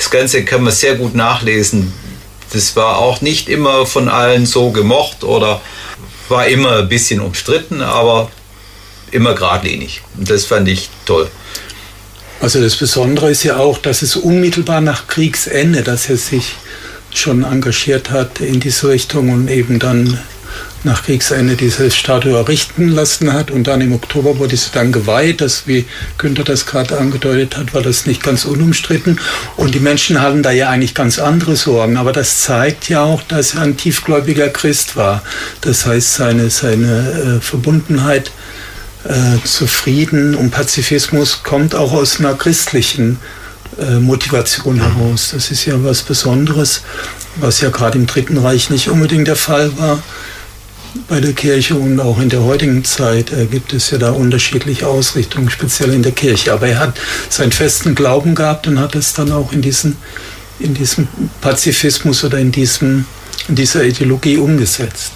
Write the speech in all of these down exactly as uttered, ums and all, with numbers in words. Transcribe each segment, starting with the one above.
das Ganze kann man sehr gut nachlesen. Das war auch nicht immer von allen so gemocht oder war immer ein bisschen umstritten, aber immer geradlinig. Und das fand ich toll. Also das Besondere ist ja auch, dass es unmittelbar nach Kriegsende, dass er sich schon engagiert hat in diese Richtung und eben dann nach Kriegsende diese Statue errichten lassen hat. Und dann im Oktober wurde sie dann geweiht. Das, wie Günther das gerade angedeutet hat, war das nicht ganz unumstritten. Und die Menschen hatten da ja eigentlich ganz andere Sorgen. Aber das zeigt ja auch, dass er ein tiefgläubiger Christ war. Das heißt, seine, seine äh, Verbundenheit äh, zu Frieden und Pazifismus kommt auch aus einer christlichen äh, Motivation heraus. Das ist ja was Besonderes, was ja gerade im Dritten Reich nicht unbedingt der Fall war. Bei der Kirche und auch in der heutigen Zeit äh, gibt es ja da unterschiedliche Ausrichtungen, speziell in der Kirche. Aber er hat seinen festen Glauben gehabt und hat es dann auch in diesen, in diesem Pazifismus oder in, diesem, in dieser Ideologie umgesetzt.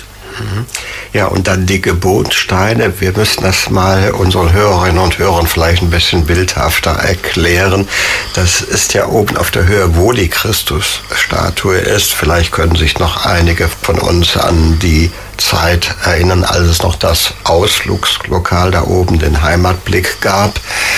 Ja, und dann die Gebotssteine. Wir müssen das mal unseren Hörerinnen und Hörern vielleicht ein bisschen bildhafter erklären. Das ist ja oben auf der Höhe, wo die Christusstatue ist. Vielleicht können sich noch einige von uns an die Zeit erinnern, als es noch das Ausflugslokal da oben, den Heimatblick gab.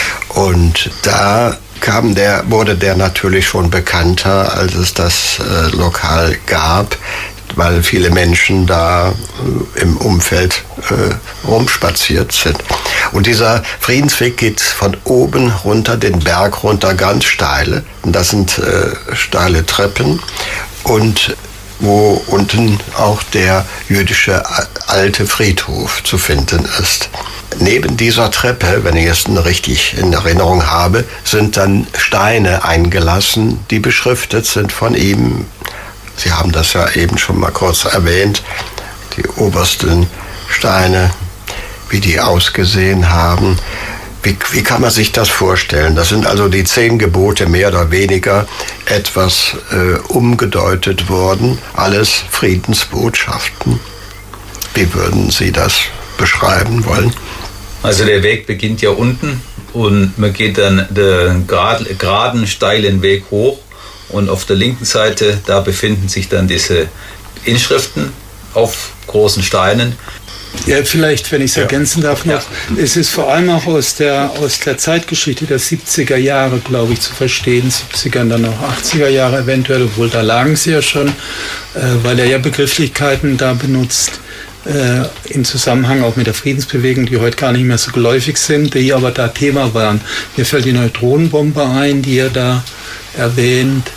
Und da kam der, wurde der natürlich schon bekannter, als es das äh, Lokal gab, weil viele Menschen da äh, im Umfeld äh, rumspaziert sind. Und dieser Friedensweg geht von oben runter, den Berg runter, ganz steile. Und das sind äh, steile Treppen. Und wo unten auch der jüdische alte Friedhof zu finden ist. Neben dieser Treppe, wenn ich es richtig in Erinnerung habe, sind dann Steine eingelassen, die beschriftet sind von ihm. Sie haben das ja eben schon mal kurz erwähnt, die obersten Steine, wie die ausgesehen haben. Wie, wie kann man sich das vorstellen? Das sind also die zehn Gebote mehr oder weniger etwas äh, umgedeutet worden. Alles Friedensbotschaften. Wie würden Sie das beschreiben wollen? Also der Weg beginnt ja unten und man geht dann den grad, geraden, steilen Weg hoch. Und auf der linken Seite, da befinden sich dann diese Inschriften auf großen Steinen. Ja, vielleicht, wenn ich es ja. ergänzen darf noch, ja. Es ist vor allem auch aus der, aus der Zeitgeschichte der siebziger Jahre, glaube ich, zu verstehen, siebziger und dann auch achtziger Jahre eventuell, obwohl da lagen sie ja schon, äh, weil er ja Begrifflichkeiten da benutzt, äh, im Zusammenhang auch mit der Friedensbewegung, die heute gar nicht mehr so geläufig sind, die aber da Thema waren. Mir fällt die Neutronenbombe ein, die er da erwähnt.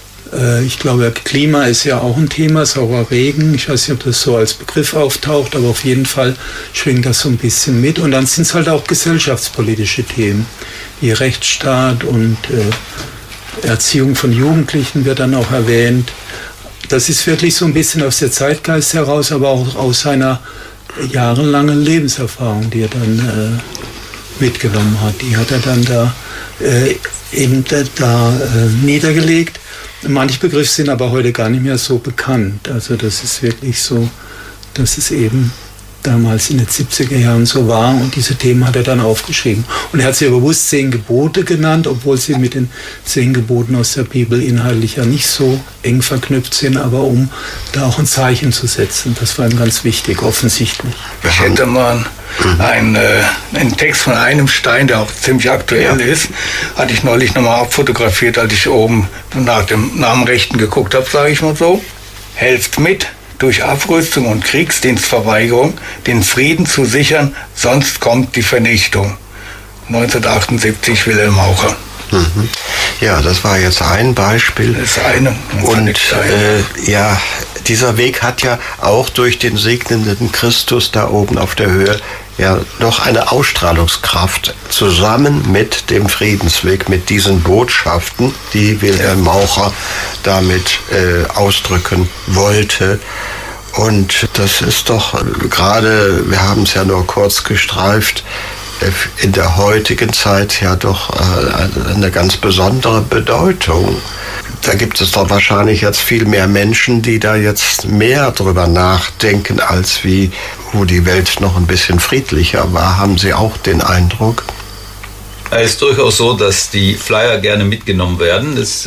Ich glaube, Klima ist ja auch ein Thema, saurer Regen. Ich weiß nicht, ob das so als Begriff auftaucht, aber auf jeden Fall schwingt das so ein bisschen mit. Und dann sind es halt auch gesellschaftspolitische Themen, wie Rechtsstaat und äh, Erziehung von Jugendlichen wird dann auch erwähnt. Das ist wirklich so ein bisschen aus der Zeitgeist heraus, aber auch aus seiner jahrelangen Lebenserfahrung, die er dann äh, mitgenommen hat. Die hat er dann da, äh, eben da, da äh, niedergelegt. Manche Begriffe sind aber heute gar nicht mehr so bekannt. Also das ist wirklich so, dass es eben damals in den siebziger Jahren so war und diese Themen hat er dann aufgeschrieben. Und er hat sie ja bewusst zehn Gebote genannt, obwohl sie mit den zehn Geboten aus der Bibel inhaltlich ja nicht so eng verknüpft sind, aber um da auch ein Zeichen zu setzen. Das war ihm ganz wichtig, offensichtlich. Ich hätte mal einen, äh, einen Text von einem Stein, der auch ziemlich aktuell ja. ist, hatte ich neulich nochmal abfotografiert, als ich oben nach dem, nach dem Rechten geguckt habe, sage ich mal so. Helft mit, durch Abrüstung und Kriegsdienstverweigerung den Frieden zu sichern, sonst kommt die Vernichtung. neunzehnhundertachtundsiebzig, Wilhelm Maucher. Mhm. Ja, das war jetzt ein Beispiel. Das ist eine. Und äh, ja, dieser Weg hat ja auch durch den segnenden Christus da oben auf der Höhe ja noch eine Ausstrahlungskraft zusammen mit dem Friedensweg, mit diesen Botschaften, die Wilhelm Maucher damit äh, ausdrücken wollte. Und das ist doch gerade, wir haben es ja nur kurz gestreift, in der heutigen Zeit ja doch äh, eine ganz besondere Bedeutung. Da gibt es doch wahrscheinlich jetzt viel mehr Menschen, die da jetzt mehr drüber nachdenken, als wie, wo die Welt noch ein bisschen friedlicher war. Haben Sie auch den Eindruck? Es ist durchaus so, dass die Flyer gerne mitgenommen werden. Das